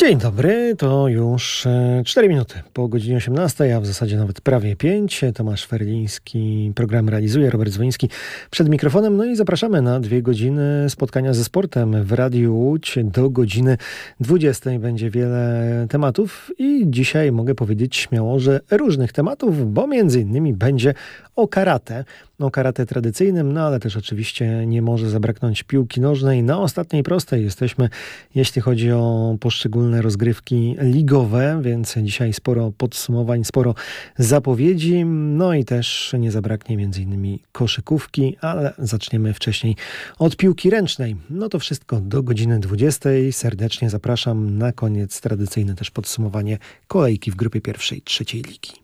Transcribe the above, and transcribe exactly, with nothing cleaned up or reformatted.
Dzień dobry, to już cztery minuty po godzinie osiemnastej, a w zasadzie nawet prawie pięć. Tomasz Ferliński program realizuje, Robert Dzwoński przed mikrofonem. No i zapraszamy na dwie godziny spotkania ze sportem w Radiu Łódź. Do godziny dwudziestej będzie wiele tematów i dzisiaj mogę powiedzieć śmiało, że różnych tematów, bo między innymi będzie o karate. O karate tradycyjnym, no ale też oczywiście nie może zabraknąć piłki nożnej. Na ostatniej prostej jesteśmy, jeśli chodzi o poszczególne rozgrywki ligowe, więc dzisiaj sporo podsumowań, sporo zapowiedzi, no i też nie zabraknie między innymi koszykówki, ale zaczniemy wcześniej od piłki ręcznej. No to wszystko do godziny dwudziestej. Serdecznie zapraszam. Na koniec tradycyjne też podsumowanie kolejki w grupie pierwszej trzeciej ligi.